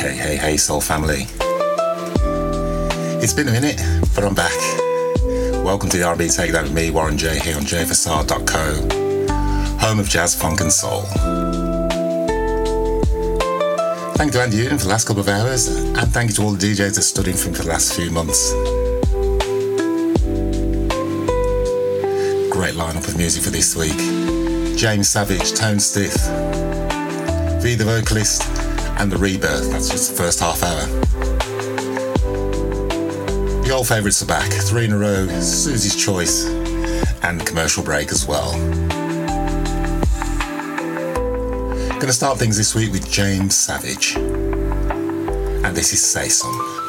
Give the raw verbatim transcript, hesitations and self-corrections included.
Hey, hey, hey, Soul family. It's been a minute, but I'm back. Welcome to the R and B Takedown with me, Warren J, here on j f s r dot co, home of jazz, funk and soul. Thank you to Andy Newton for the last couple of hours, and thank you to all the D Js that stood in for him for the last few months. Great lineup of music for this week. James Savage, Tone Stith, V the Vocalist, and The Rebirth. That's just the first half hour. The old favourites are back, three in a row, Susie's Choice, and Commercial Break as well. Gonna start things this week with James Savage, and this is Say Some.